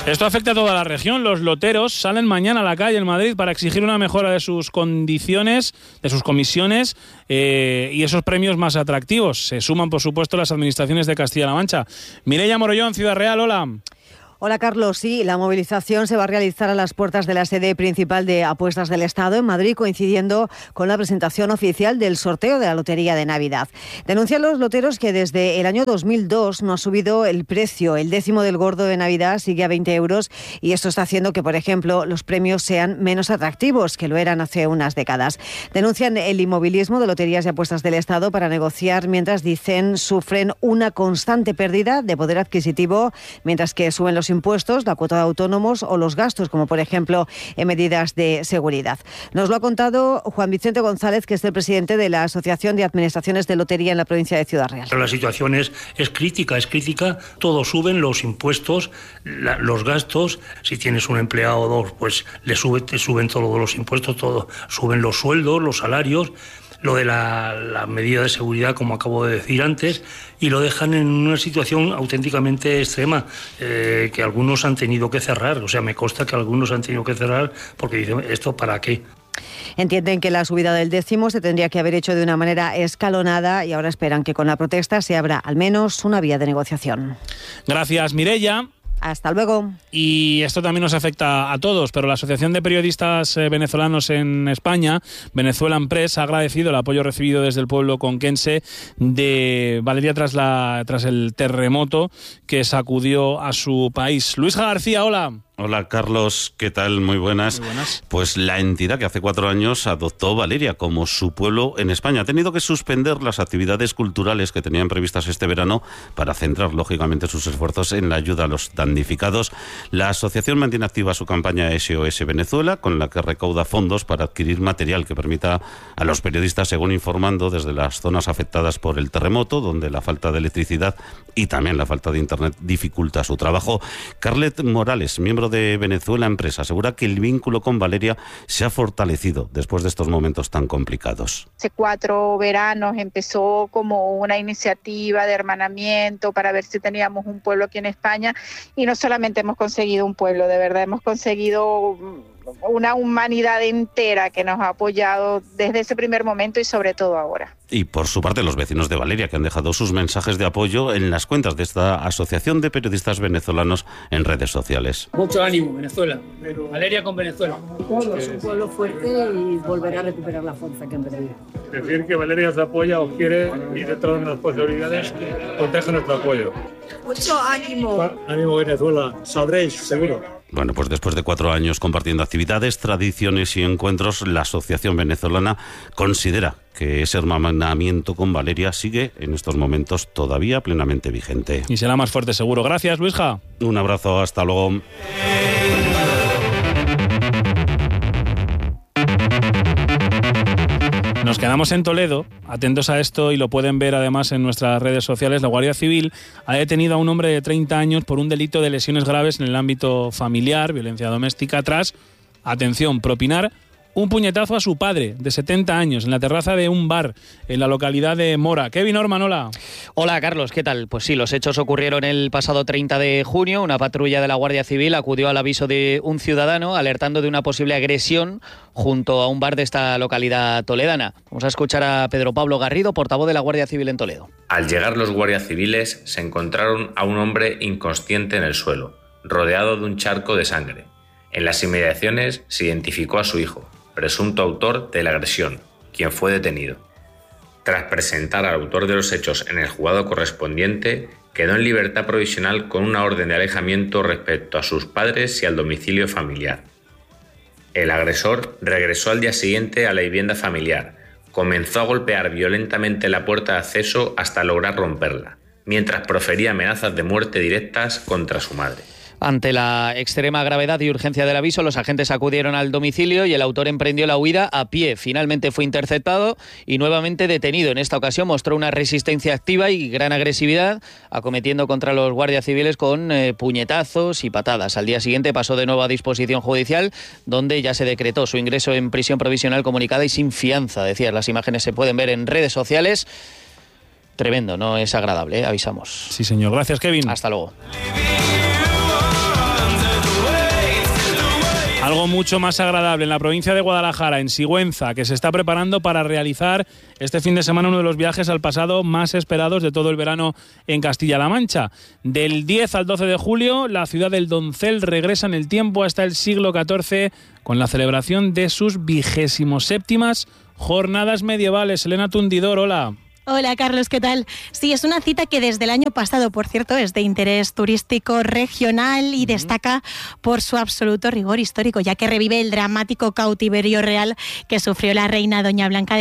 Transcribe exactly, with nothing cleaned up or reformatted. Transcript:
Esto afecta a toda la región. Los loteros salen mañana a la calle en Madrid para exigir una mejora de sus condiciones, de sus comisiones eh, y esos premios más atractivos. Se suman, por supuesto, las administraciones de Castilla-La Mancha. Mireia Morollón, Ciudad Real, hola. Hola Carlos, sí, la movilización se va a realizar a las puertas de la sede principal de Apuestas del Estado en Madrid, coincidiendo con la presentación oficial del sorteo de la Lotería de Navidad. Denuncian los loteros que desde el año dos mil dos no ha subido el precio. El décimo del gordo de Navidad sigue a veinte euros y esto está haciendo que, por ejemplo, los premios sean menos atractivos que lo eran hace unas décadas. Denuncian el inmovilismo de Loterías y Apuestas del Estado para negociar, mientras dicen sufren una constante pérdida de poder adquisitivo, mientras que suben los impuestos, la cuota de autónomos o los gastos, como por ejemplo en medidas de seguridad. Nos lo ha contado Juan Vicente González, que es el presidente de la Asociación de Administraciones de Lotería en la provincia de Ciudad Real. La situación es, es crítica, es crítica. Todos suben, los impuestos, la, los gastos. Si tienes un empleado o dos, pues le sube, te suben todos los impuestos, todo, suben los sueldos, los salarios. Lo de la, la medida de seguridad, como acabo de decir antes, y lo dejan en una situación auténticamente extrema, eh, que algunos han tenido que cerrar. O sea, me consta que algunos han tenido que cerrar porque dicen, ¿esto para qué? Entienden que la subida del décimo se tendría que haber hecho de una manera escalonada y ahora esperan que con la protesta se abra al menos una vía de negociación. Gracias, Mireia. Hasta luego. Y esto también nos afecta a todos, pero la Asociación de Periodistas Venezolanos en España, Venezuelan Press, ha agradecido el apoyo recibido desde el pueblo conquense de Valeria tras, la, tras el terremoto que sacudió a su país. Luis García, hola. Hola Carlos, ¿qué tal? Muy buenas. Muy buenas. Pues la entidad que hace cuatro años adoptó Valeria como su pueblo en España ha tenido que suspender las actividades culturales que tenían previstas este verano para centrar lógicamente sus esfuerzos en la ayuda a los damnificados. La asociación mantiene activa su campaña S O S Venezuela, con la que recauda fondos para adquirir material que permita a los periodistas, según informando, desde las zonas afectadas por el terremoto, donde la falta de electricidad y también la falta de internet dificulta su trabajo. Carlet Morales, miembro de Venezuelan Press, asegura que el vínculo con Valeria se ha fortalecido después de estos momentos tan complicados. Hace cuatro veranos empezó como una iniciativa de hermanamiento para ver si teníamos un pueblo aquí en España, y no solamente hemos conseguido un pueblo, de verdad hemos conseguido una humanidad entera que nos ha apoyado desde ese primer momento y sobre todo ahora. Y por su parte los vecinos de Valeria, que han dejado sus mensajes de apoyo en las cuentas de esta Asociación de Periodistas Venezolanos en redes sociales. Mucho ánimo, Venezuela. Valeria con Venezuela. Es un pueblo fuerte y volverá a recuperar la fuerza que han perdido. Decir que Valeria os apoya, os quiere y dentro de las posibilidades os deja nuestro apoyo. Mucho ánimo. Ánimo Venezuela, saldréis seguro. Bueno, pues después de cuatro años compartiendo actividades, tradiciones y encuentros, la Asociación Venezolana considera que ese hermanamiento con Valeria sigue en estos momentos todavía plenamente vigente. Y será más fuerte seguro. Gracias, Luisja. Un abrazo, hasta luego. Nos quedamos en Toledo, atentos a esto, y lo pueden ver además en nuestras redes sociales. La Guardia Civil ha detenido a un hombre de treinta años por un delito de lesiones graves en el ámbito familiar, violencia doméstica, tras, atención, propinar un puñetazo a su padre, de setenta años, en la terraza de un bar en la localidad de Mora. Kevin Orman, hola. Hola, Carlos, ¿qué tal? Pues sí, los hechos ocurrieron el pasado treinta de junio. Una patrulla de la Guardia Civil acudió al aviso de un ciudadano alertando de una posible agresión junto a un bar de esta localidad toledana. Vamos a escuchar a Pedro Pablo Garrido, portavoz de la Guardia Civil en Toledo. Al llegar los guardias civiles se encontraron a un hombre inconsciente en el suelo, rodeado de un charco de sangre. En las inmediaciones se identificó a su hijo, presunto autor de la agresión, quien fue detenido. Tras presentar al autor de los hechos en el juzgado correspondiente, quedó en libertad provisional con una orden de alejamiento respecto a sus padres y al domicilio familiar. El agresor regresó al día siguiente a la vivienda familiar, comenzó a golpear violentamente la puerta de acceso hasta lograr romperla, mientras profería amenazas de muerte directas contra su madre. Ante la extrema gravedad y urgencia del aviso, los agentes acudieron al domicilio y el autor emprendió la huida a pie. Finalmente fue interceptado y nuevamente detenido. En esta ocasión mostró una resistencia activa y gran agresividad, acometiendo contra los guardias civiles con eh, puñetazos y patadas. Al día siguiente pasó de nuevo a disposición judicial, donde ya se decretó su ingreso en prisión provisional comunicada y sin fianza. Decías, las imágenes se pueden ver en redes sociales. Tremendo, no es agradable, ¿eh? Avisamos. Sí, señor. Gracias, Kevin. Hasta luego. Algo mucho más agradable en la provincia de Guadalajara, en Sigüenza, que se está preparando para realizar este fin de semana uno de los viajes al pasado más esperados de todo el verano en Castilla-La Mancha. Del diez al doce de julio, la ciudad del Doncel regresa en el tiempo hasta el siglo catorce con la celebración de sus vigésimos séptimas jornadas medievales. Elena Tundidor, hola. Hola Carlos, ¿qué tal? Sí, es una cita que desde el año pasado, por cierto, es de interés turístico regional y destaca por su absoluto rigor histórico, ya que revive el dramático cautiverio real que sufrió la reina Doña Blanca de